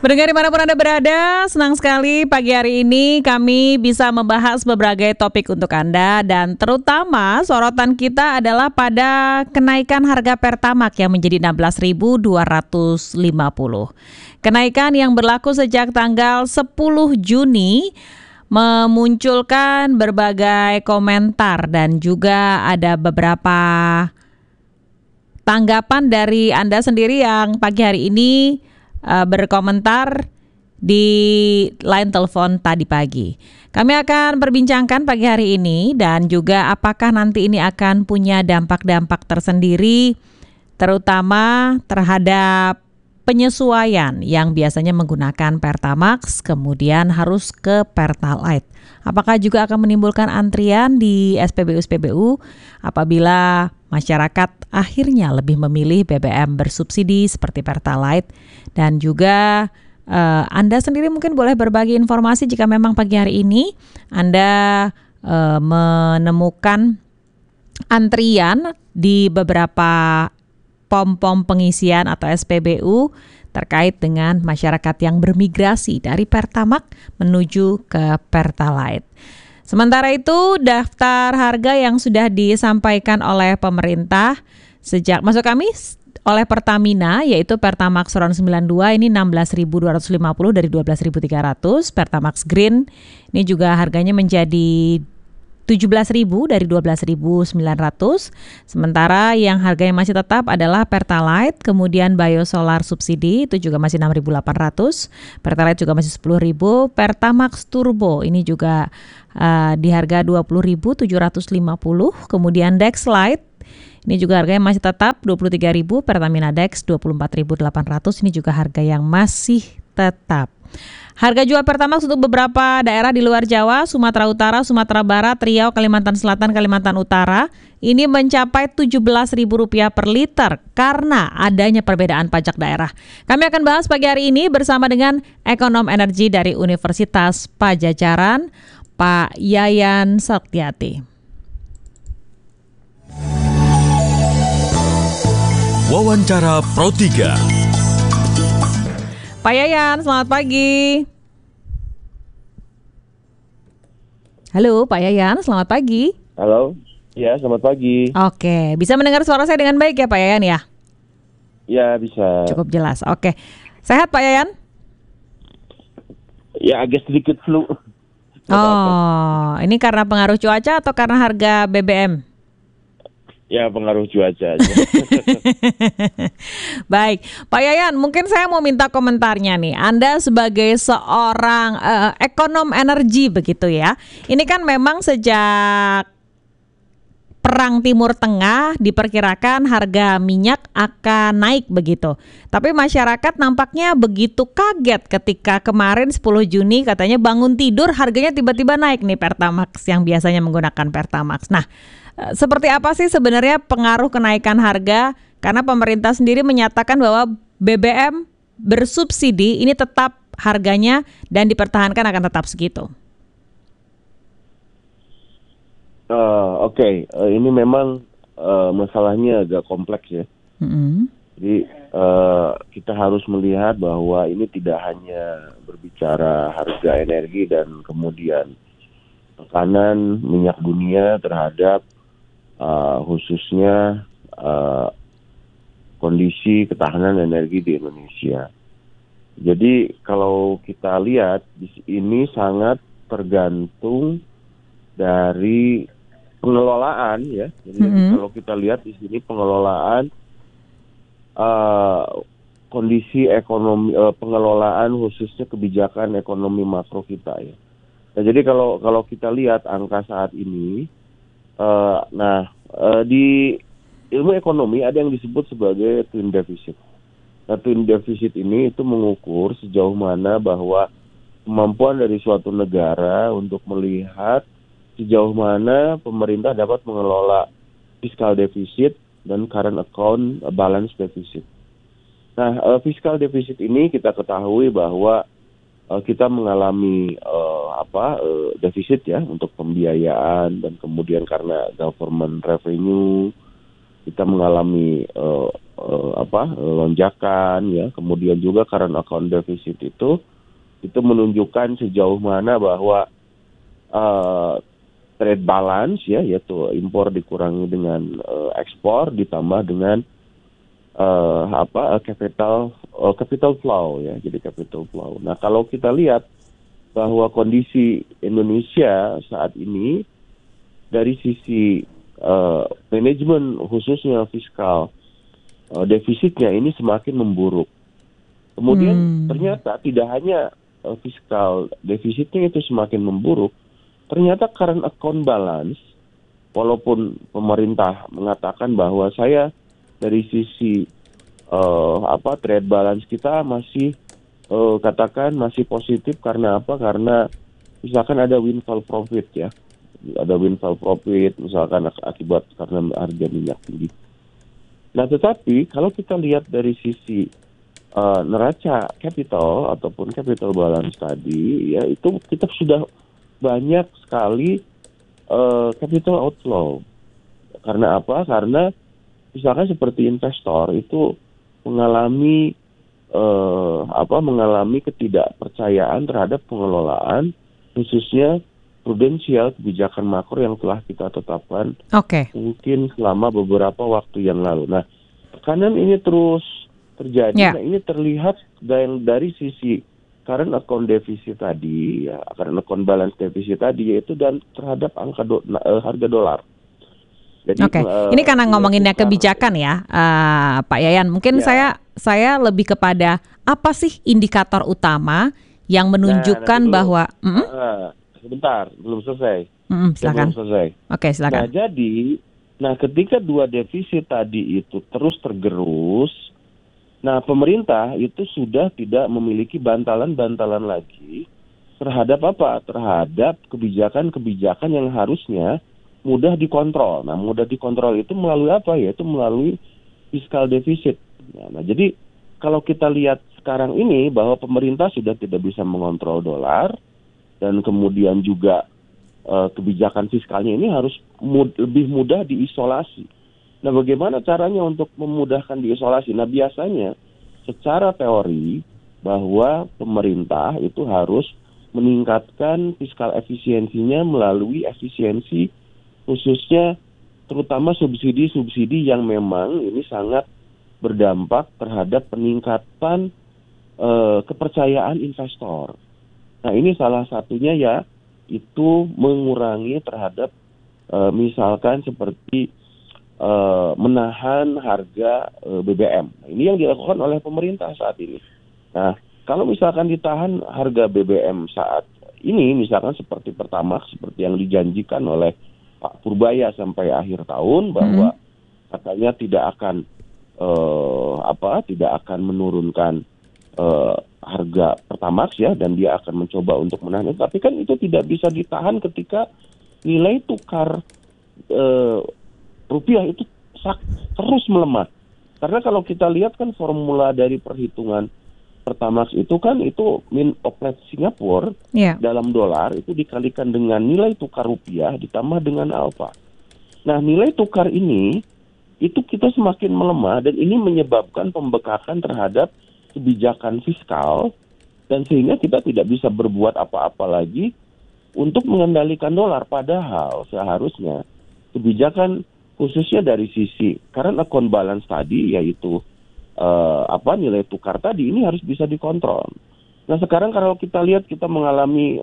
Pendengar dimanapun Anda berada, senang sekali pagi hari ini kami bisa membahas beberapa topik untuk Anda. Dan terutama sorotan kita adalah pada kenaikan harga Pertamax yang menjadi 16.250. Kenaikan yang berlaku sejak tanggal 10 Juni memunculkan berbagai komentar dan juga ada beberapa tanggapan dari Anda sendiri yang pagi hari ini berkomentar di line telepon tadi pagi. Kami akan perbincangkan pagi hari ini dan juga apakah nanti ini akan punya dampak-dampak tersendiri terutama terhadap penyesuaian yang biasanya menggunakan Pertamax kemudian harus ke Pertalite. Apakah juga akan menimbulkan antrian di SPBU-SPBU apabila masyarakat akhirnya lebih memilih BBM bersubsidi seperti Pertalite. Dan juga Anda sendiri mungkin boleh berbagi informasi jika memang pagi hari ini Anda menemukan antrian di beberapa pom-pom pengisian atau SPBU terkait dengan masyarakat yang bermigrasi dari Pertamax menuju ke Pertalite. Sementara itu, daftar harga yang sudah disampaikan oleh pemerintah sejak masuk kami oleh Pertamina yaitu Pertamax RON 92 ini 16.250 dari 12.300, Pertamax Green ini juga harganya menjadi 17.000 dari 12.900. Sementara yang harganya masih tetap adalah Pertalite, kemudian Biosolar subsidi itu juga masih 6.800. Pertalite juga masih 10.000. Pertamax Turbo ini juga di harga 20.750. Kemudian Dexlite ini juga harganya masih tetap 23.000. Pertamina Dex 24.800. Ini juga harga yang masih tetap. Harga jual Pertamax untuk beberapa daerah di luar Jawa, Sumatera Utara, Sumatera Barat, Riau, Kalimantan Selatan, Kalimantan Utara ini mencapai Rp17.000 per liter karena adanya perbedaan pajak daerah. Kami akan bahas pagi hari ini bersama dengan ekonom energi dari Universitas Padjadjaran, Pak Yayan Saktiati. Wawancara Pro 3. Pak Yayan, selamat pagi. Halo, Pak Yayan, selamat pagi. Halo, ya selamat pagi. Oke, bisa mendengar suara saya dengan baik ya Pak Yayan ya? Ya bisa. Cukup jelas, oke. Sehat Pak Yayan? Ya agak sedikit flu. Oh, ini karena pengaruh cuaca atau karena harga BBM? Ya pengaruh cuaca aja. Baik, Pak Yayan, mungkin saya mau minta komentarnya nih. Anda sebagai seorang ekonom energi begitu ya. Ini kan memang sejak Perang Timur Tengah diperkirakan harga minyak akan naik begitu. Tapi masyarakat nampaknya begitu kaget ketika kemarin 10 Juni katanya bangun tidur harganya tiba-tiba naik nih Pertamax yang biasanya menggunakan Pertamax. Nah, seperti apa sih sebenarnya pengaruh kenaikan harga? Karena pemerintah sendiri menyatakan bahwa BBM bersubsidi ini tetap harganya dan dipertahankan akan tetap segitu. Oke. Ini memang masalahnya agak kompleks ya. Jadi kita harus melihat bahwa ini tidak hanya berbicara harga energi dan kemudian tekanan minyak dunia terhadap khususnya kondisi ketahanan energi di Indonesia. Jadi kalau kita lihat ini sangat tergantung dari pengelolaan ya. Jadi kalau kita lihat di sini pengelolaan kondisi ekonomi pengelolaan khususnya kebijakan ekonomi makro kita ya. Nah, jadi kalau kita lihat angka saat ini, di ilmu ekonomi ada yang disebut sebagai twin deficit. Nah, twin deficit ini itu mengukur sejauh mana bahwa kemampuan dari suatu negara untuk melihat sejauh mana pemerintah dapat mengelola fiscal deficit dan current account balance deficit. Nah, fiscal deficit ini kita ketahui bahwa kita mengalami defisit ya untuk pembiayaan dan kemudian karena government revenue kita mengalami lonjakan ya, kemudian juga current account deficit itu menunjukkan sejauh mana bahwa trade balance ya, yaitu impor dikurangi dengan ekspor ditambah dengan capital flow ya, jadi capital flow. Nah, kalau kita lihat bahwa kondisi Indonesia saat ini dari sisi manajemen khususnya fiskal, defisitnya ini semakin memburuk. Kemudian ternyata tidak hanya fiskal defisitnya itu semakin memburuk, ternyata current account balance, walaupun pemerintah mengatakan bahwa saya dari sisi trade balance kita masih katakan masih positif karena apa? Karena misalkan ada windfall profit ya. Ada windfall profit misalkan akibat karena harga minyak tinggi. Nah, tetapi kalau kita lihat dari sisi neraca capital ataupun capital balance tadi ya, itu kita sudah banyak sekali capital outflow. Karena apa? Karena misalkan seperti investor itu mengalami ketidakpercayaan terhadap pengelolaan khususnya prudensial kebijakan makro yang telah kita tetapkan mungkin selama beberapa waktu yang lalu. Nah, tekanan ini terus terjadi. Nah, ini terlihat dari sisi current account deficit tadi, ya, current account balance deficit tadi, yaitu dan terhadap harga dolar. Jadi, ini karena ngomonginnya kebijakan ya, Pak Yayan. Mungkin saya lebih kepada apa sih indikator utama yang menunjukkan bahwa sebentar, belum selesai. Silakan. Belum selesai. Oke, silakan. Nah, ketika dua defisit tadi itu terus tergerus, nah pemerintah itu sudah tidak memiliki bantalan-bantalan lagi terhadap apa? Terhadap kebijakan-kebijakan yang harusnya mudah dikontrol. Nah, mudah dikontrol itu melalui apa? Yaitu melalui fiskal defisit. Nah, jadi kalau kita lihat sekarang ini bahwa pemerintah sudah tidak bisa mengontrol dolar, dan kemudian juga kebijakan fiskalnya ini harus lebih mudah diisolasi. Nah, bagaimana caranya untuk memudahkan diisolasi? Nah, biasanya secara teori bahwa pemerintah itu harus meningkatkan fiskal efisiensinya melalui efisiensi khususnya terutama subsidi-subsidi yang memang ini sangat berdampak terhadap peningkatan kepercayaan investor. Nah, ini salah satunya ya itu mengurangi terhadap misalkan seperti menahan harga BBM. Nah, ini yang dilakukan oleh pemerintah saat ini. Nah, kalau misalkan ditahan harga BBM saat ini, misalkan seperti Pertamax, seperti yang dijanjikan oleh Pak Purbaya sampai akhir tahun bahwa katanya tidak akan menurunkan harga Pertamax ya, dan dia akan mencoba untuk menahan. Tapi kan itu tidak bisa ditahan ketika nilai tukar rupiah itu terus melemah. Karena kalau kita lihat kan formula dari perhitungan Pertamax itu kan itu min oplet Singapura dalam dolar itu dikalikan dengan nilai tukar rupiah ditambah dengan alfa. Nah, nilai tukar ini itu kita semakin melemah dan ini menyebabkan pembekakan terhadap kebijakan fiskal, dan sehingga kita tidak bisa berbuat apa-apa lagi untuk mengendalikan dolar. Padahal seharusnya kebijakan khususnya dari sisi current account balance tadi, yaitu nilai tukar tadi ini harus bisa dikontrol. Nah, sekarang kalau kita lihat kita mengalami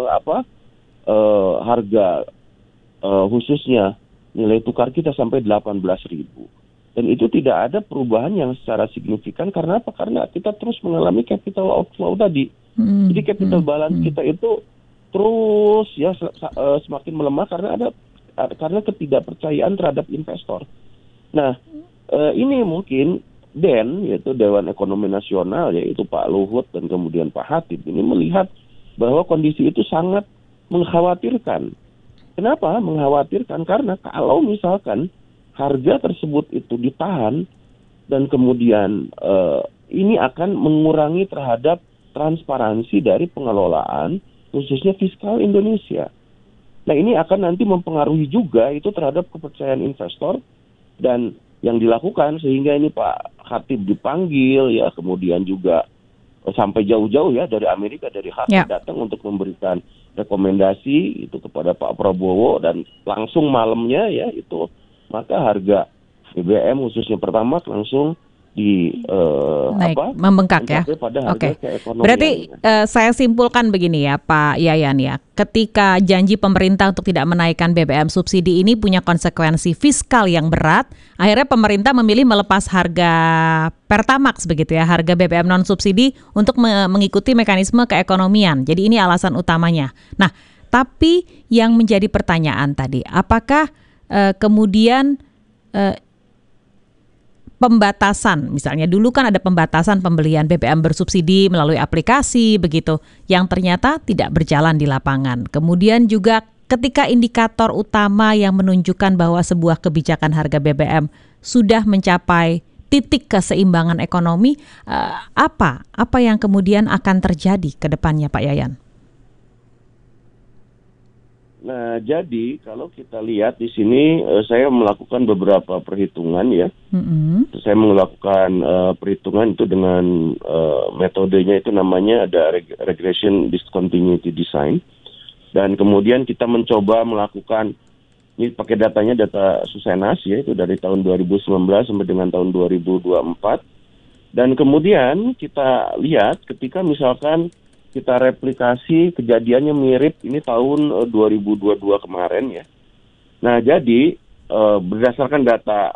harga khususnya nilai tukar kita sampai 18.000. Dan itu tidak ada perubahan yang secara signifikan. Karena apa? Karena kita terus mengalami capital outflow tadi. Jadi capital balance kita itu terus ya semakin melemah karena ketidakpercayaan terhadap investor. Nah, ini mungkin yaitu Dewan Ekonomi Nasional, yaitu Pak Luhut dan kemudian Pak Hatip ini melihat bahwa kondisi itu sangat mengkhawatirkan. Kenapa mengkhawatirkan? Karena kalau misalkan harga tersebut itu ditahan dan kemudian ini akan mengurangi terhadap transparansi dari pengelolaan khususnya fiskal Indonesia. Nah, ini akan nanti mempengaruhi juga itu terhadap kepercayaan investor, dan yang dilakukan sehingga ini Pak Khatib dipanggil ya, kemudian juga sampai jauh-jauh ya dari Amerika, dari Khatib datang untuk memberikan rekomendasi itu kepada Pak Prabowo, dan langsung malamnya ya itu maka harga BBM khususnya Pertamax langsung membengkak ya. Oke. Berarti saya simpulkan begini ya Pak Yayan ya. Ketika janji pemerintah untuk tidak menaikkan BBM subsidi ini punya konsekuensi fiskal yang berat, akhirnya pemerintah memilih melepas harga Pertamax begitu ya, harga BBM non subsidi untuk mengikuti mekanisme keekonomian. Jadi ini alasan utamanya. Nah, tapi yang menjadi pertanyaan tadi, apakah kemudian pembatasan, misalnya dulu kan ada pembatasan pembelian BBM bersubsidi melalui aplikasi begitu, yang ternyata tidak berjalan di lapangan. Kemudian juga ketika indikator utama yang menunjukkan bahwa sebuah kebijakan harga BBM sudah mencapai titik keseimbangan ekonomi, apa yang kemudian akan terjadi ke depannya Pak Yayan? Nah, jadi kalau kita lihat di sini, saya melakukan beberapa perhitungan ya. Saya melakukan perhitungan itu dengan metodenya itu namanya ada regression discontinuity design. Dan kemudian kita mencoba melakukan, ini pakai data Susenas ya, itu dari tahun 2019 sampai dengan tahun 2024. Dan kemudian kita lihat ketika misalkan kita replikasi kejadiannya mirip ini tahun 2022 kemarin ya. Nah, jadi berdasarkan data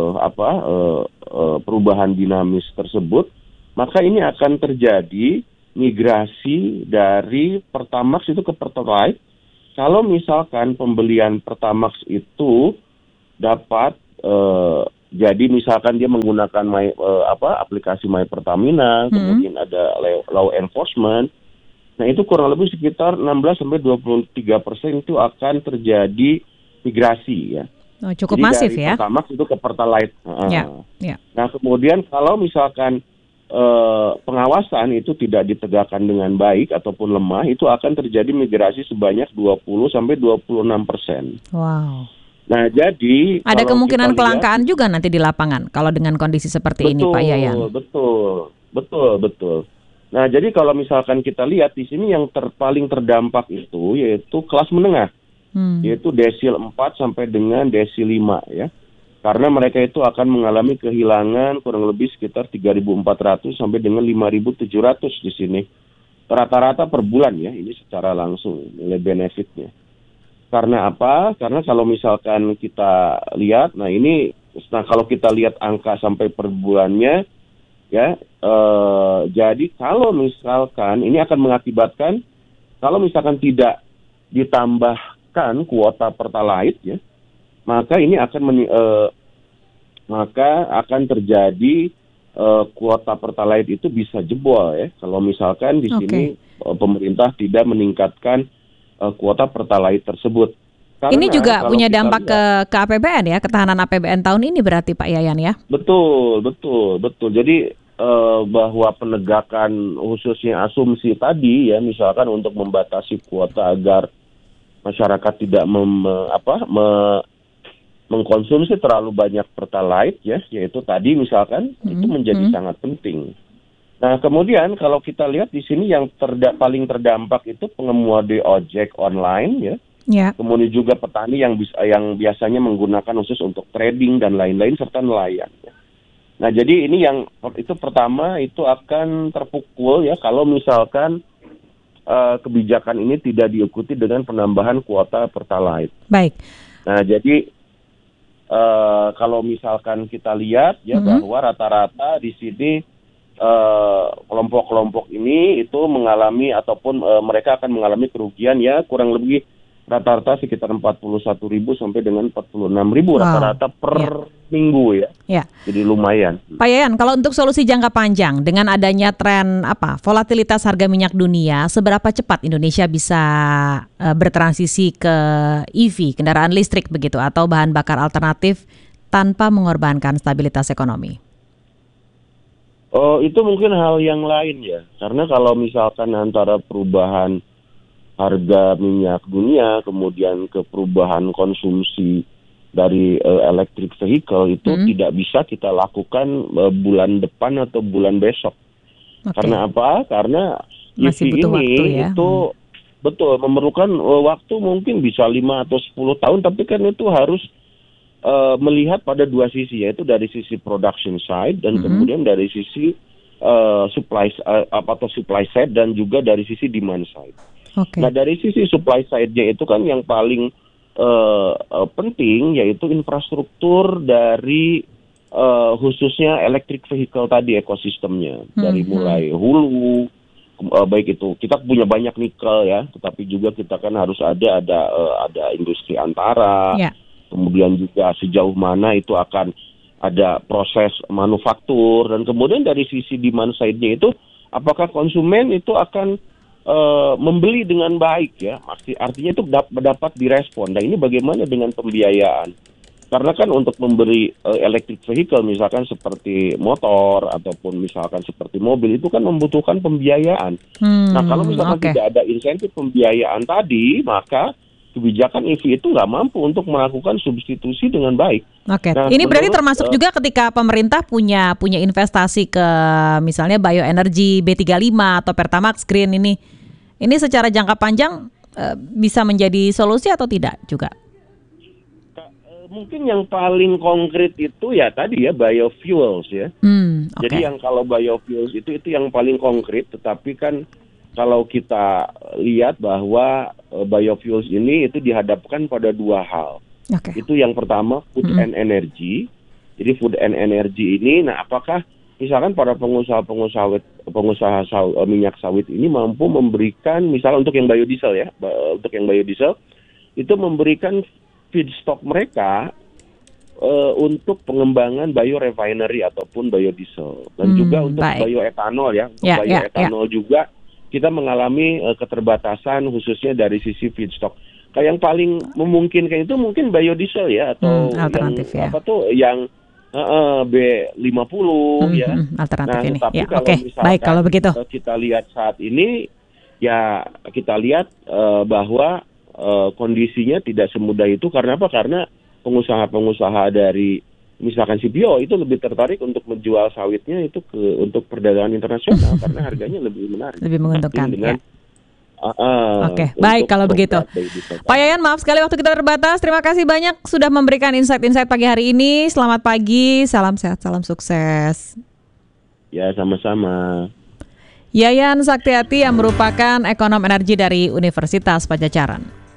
perubahan dinamis tersebut, maka ini akan terjadi migrasi dari Pertamax itu ke Pertalite. Kalau misalkan pembelian Pertamax itu dapat jadi misalkan dia menggunakan aplikasi My Pertamina, kemudian ada law enforcement. Nah, itu kurang lebih sekitar 16-23% itu akan terjadi migrasi ya. Oh, cukup jadi masif dari ya. Pertamax itu ke Pertalite. Ya. Nah, kemudian kalau misalkan pengawasan itu tidak ditegakkan dengan baik ataupun lemah, itu akan terjadi migrasi sebanyak 20-26%. Wow. Nah, jadi ada kemungkinan kelangkaan juga nanti di lapangan kalau dengan kondisi seperti ini Pak Yayan. Betul. Nah, jadi kalau misalkan kita lihat di sini yang paling terdampak itu yaitu kelas menengah, yaitu desil 4 sampai dengan desil 5 ya. Karena mereka itu akan mengalami kehilangan kurang lebih sekitar 3.400 sampai dengan 5.700 di sini. Rata-rata per bulan ya, ini secara langsung nilai benefitnya. Karena apa? Karena kalau misalkan kita lihat, kalau kita lihat angka sampai per bulannya, ya, jadi kalau misalkan ini akan mengakibatkan, kalau misalkan tidak ditambahkan kuota Pertalite, ya, maka ini akan terjadi kuota Pertalite itu bisa jebol, ya. Kalau misalkan di sini pemerintah tidak meningkatkan kuota Pertalite tersebut. Karena ini juga punya dampak ke APBN ya, ketahanan APBN tahun ini berarti Pak Yayan ya? Betul. Jadi bahwa penegakan khususnya asumsi tadi ya, misalkan untuk membatasi kuota agar masyarakat tidak mengkonsumsi terlalu banyak Pertalite ya, yaitu tadi misalkan itu menjadi sangat penting. Nah, kemudian kalau kita lihat di sini yang paling terdampak itu pengemudi ojek online ya. Kemudian juga petani yang biasanya menggunakan khusus untuk trading dan lain-lain serta nelayan ya. Nah, jadi ini yang itu pertama itu akan terpukul ya kalau misalkan kebijakan ini tidak diikuti dengan penambahan kuota Pertalite. Baik. Nah, jadi kalau misalkan kita lihat ya bahwa rata-rata di sini kelompok-kelompok ini itu mengalami ataupun mereka akan mengalami kerugian ya kurang lebih rata-rata sekitar 41.000 sampai dengan 46.000 rata-rata per minggu ya. Jadi lumayan. Pak Yayan, kalau untuk solusi jangka panjang dengan adanya tren volatilitas harga minyak dunia, seberapa cepat Indonesia bisa bertransisi ke EV, kendaraan listrik begitu, atau bahan bakar alternatif tanpa mengorbankan stabilitas ekonomi? Oh, itu mungkin hal yang lain ya. Karena kalau misalkan antara perubahan harga minyak dunia kemudian ke perubahan konsumsi electric vehicle itu tidak bisa kita lakukan bulan depan atau bulan besok. Karena apa? Karena masih EV butuh ini waktu ya. itu betul memerlukan waktu mungkin bisa 5 atau 10 tahun, tapi kan itu harus melihat pada dua sisi, yaitu dari sisi production side dan kemudian dari sisi supply side dan juga dari sisi demand side. Nah, dari sisi supply side-nya itu kan yang paling penting yaitu infrastruktur dari khususnya electric vehicle tadi, ekosistemnya dari mulai hulu, baik itu kita punya banyak nikel ya, tetapi juga kita kan harus ada industri antara, kemudian juga sejauh mana itu akan ada proses manufaktur, dan kemudian dari sisi demand side-nya itu apakah konsumen itu akan membeli dengan baik ya, artinya itu dapat direspon. Nah, ini bagaimana dengan pembiayaan? Karena kan untuk memberi electric vehicle misalkan seperti motor ataupun misalkan seperti mobil itu kan membutuhkan pembiayaan. Nah, kalau misalkan tidak ada insentif pembiayaan tadi, maka kebijakan EV itu nggak mampu untuk melakukan substitusi dengan baik. Nah, ini berarti termasuk juga ketika pemerintah punya investasi ke misalnya bioenergi B35 atau Pertamax Green ini secara jangka panjang bisa menjadi solusi atau tidak juga? Mungkin yang paling konkret itu ya tadi ya biofuels ya. Jadi yang kalau biofuels itu yang paling konkret, tetapi kan kalau kita lihat bahwa biofuels ini itu dihadapkan pada dua hal. Itu yang pertama food and energy. Jadi food and energy ini, nah apakah misalkan para pengusaha minyak sawit ini mampu memberikan, misalnya untuk yang biodiesel ya, itu memberikan feedstock mereka untuk pengembangan biorefinery ataupun biodiesel, dan juga untuk bioetanol ya. Untuk bioetanol juga kita mengalami keterbatasan khususnya dari sisi feedstock. Kayak yang paling memungkinkan itu mungkin biodiesel ya, atau yang B50 ya. Alternatif ini. Tapi kalau misalkan kalau begitu kita lihat saat ini ya, kita lihat bahwa kondisinya tidak semudah itu. Karena apa? Karena pengusaha-pengusaha dari misalkan CPO itu lebih tertarik untuk menjual sawitnya itu untuk perdagangan internasional karena harganya lebih menarik, lebih menguntungkan. Oke, baik kalau begitu. Pak Yayan, maaf sekali waktu kita terbatas. Terima kasih banyak sudah memberikan insight-insight pagi hari ini. Selamat pagi, salam sehat, salam sukses. Ya, sama-sama. Yayan Saktiati yang merupakan ekonom energi dari Universitas Padjadjaran.